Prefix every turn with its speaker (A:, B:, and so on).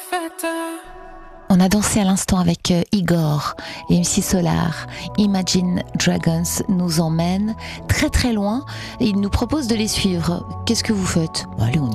A: On a dansé à l'instant avec Igor et MC Solar. Imagine Dragons nous emmène très très loin et il nous propose de les suivre. Qu'est-ce que vous faites ? Allez, on y